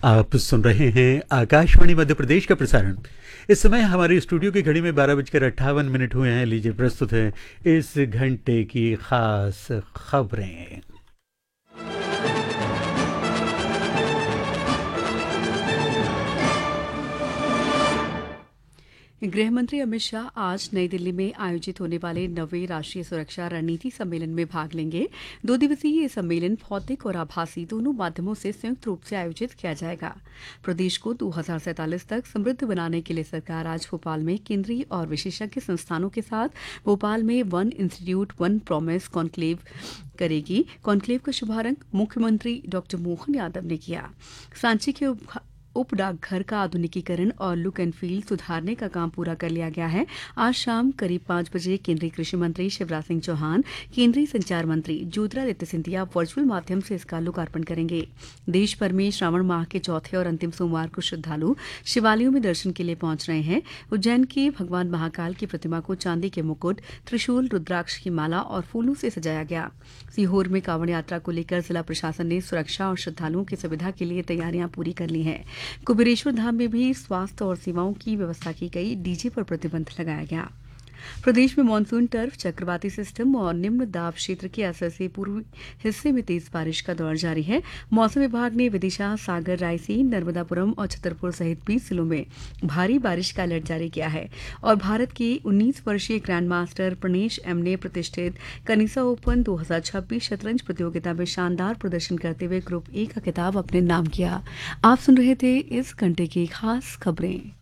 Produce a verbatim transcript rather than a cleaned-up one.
आप सुन रहे हैं आकाशवाणी मध्य प्रदेश का प्रसारण। इस समय हमारे स्टूडियो की घड़ी में बारह बजकर अट्ठावन मिनट हुए हैं। लीजिए प्रस्तुत है इस घंटे की खास खबरें। गृह मंत्री अमित शाह आज नई दिल्ली में आयोजित होने वाले नौवें राष्ट्रीय सुरक्षा रणनीति सम्मेलन में भाग लेंगे। दो दिवसीय ये सम्मेलन भौतिक और आभासी दोनों माध्यमों से संयुक्त रूप से आयोजित किया जाएगा। प्रदेश को दो हज़ार सैंतालीस तक समृद्ध बनाने के लिए सरकार आज भोपाल में केंद्रीय और विशेषज्ञ संस्थानों के साथ भोपाल में one institute one promise conclave करेगी। कॉन्क्लेव का शुभारंभ मुख्यमंत्री डॉक्टर मोहन यादव ने किया। सांची के उप डाकघर का आधुनिकीकरण और लुक एंड फील सुधारने का काम पूरा कर लिया गया है। आज शाम करीब पांच बजे केंद्रीय कृषि मंत्री शिवराज सिंह चौहान, केंद्रीय संचार मंत्री ज्योतिरादित्य सिंधिया वर्चुअल माध्यम से इसका लोकार्पण करेंगे। देश भर में श्रावण माह के चौथे और अंतिम सोमवार को श्रद्धालु शिवालयों में दर्शन के लिए पहुंच रहे हैं। उज्जैन के भगवान महाकाल की प्रतिमा को चांदी के मुकुट, त्रिशूल, रुद्राक्ष की माला और फूलों से सजाया गया। सीहोर में कांवड़ यात्रा को लेकर जिला प्रशासन ने सुरक्षा और श्रद्धालुओं की सुविधा के लिए तैयारियां पूरी कर ली हैं। कुबेरेश्वर धाम में भी स्वास्थ्य और सेवाओं की व्यवस्था की गई। डीजे पर प्रतिबंध लगाया गया। प्रदेश में मानसून टर्फ, चक्रवाती सिस्टम और निम्न दाब क्षेत्र के असर से पूर्वी हिस्से में तेज बारिश का दौर जारी है। मौसम विभाग ने विदिशा, सागर, रायसेन, नर्मदापुरम और छतरपुर सहित बीस जिलों में भारी बारिश का अलर्ट जारी किया है। और भारत के उन्नीस वर्षीय ग्रैंड मास्टर प्रणेश एम ने प्रतिष्ठित कनिसा ओपन दो हज़ार छब्बीस शतरंज प्रतियोगिता में शानदार प्रदर्शन करते हुए ग्रुप ए का खिताब अपने नाम किया। आप सुन रहे थे इस घंटे की खास खबरें।